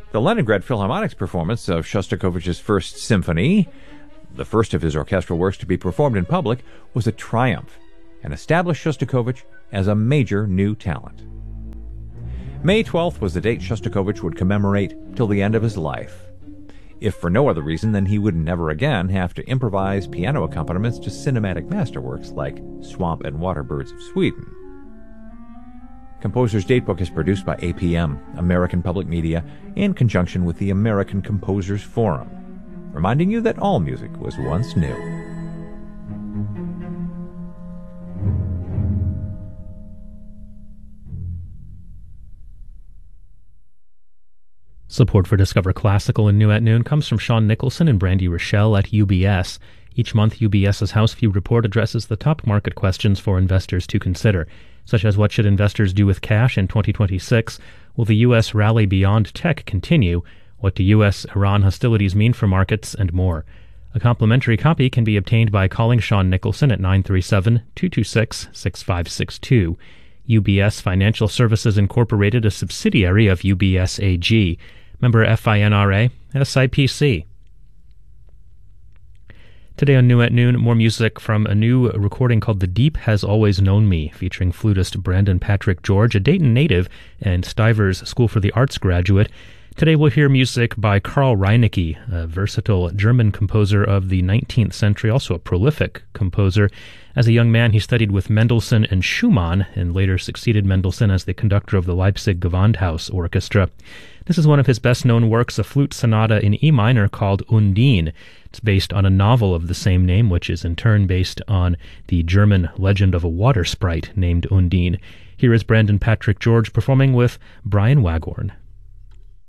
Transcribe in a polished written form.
The Leningrad Philharmonic's performance of Shostakovich's First Symphony, the first of his orchestral works to be performed in public, was a triumph and established Shostakovich as a major new talent. May 12th was the date Shostakovich would commemorate till the end of his life, if for no other reason than he would never again have to improvise piano accompaniments to cinematic masterworks like Swamp and Waterbirds of Sweden. Composer's Datebook is produced by APM, American Public Media, in conjunction with the American Composers Forum, reminding you that all music was once new. Support for Discover Classical and New at Noon comes from Sean Nicholson and Brandy Rochelle at UBS. Each month, UBS's House View report addresses the top market questions for investors to consider, such as what should investors do with cash in 2026? Will the U.S. rally beyond tech continue? What do U.S.-Iran hostilities mean for markets? And more. A complimentary copy can be obtained by calling Sean Nicholson at 937-226-6562. UBS Financial Services Incorporated, a subsidiary of UBS AG. Member FINRA, SIPC. Today on New at Noon, more music from a new recording called The Deep Has Always Known Me, featuring flutist Brandon Patrick George, a Dayton native and Stivers School for the Arts graduate. Today we'll hear music by Karl Reinecke, a versatile German composer of the 19th century, also a prolific composer. As a young man, he studied with Mendelssohn and Schumann, and later succeeded Mendelssohn as the conductor of the Leipzig Gewandhaus Orchestra. This is one of his best-known works, a flute sonata in E minor called Undine. It's based on a novel of the same name, which is in turn based on the German legend of a water sprite named Undine. Here is Brandon Patrick George performing with Brian Waghorn.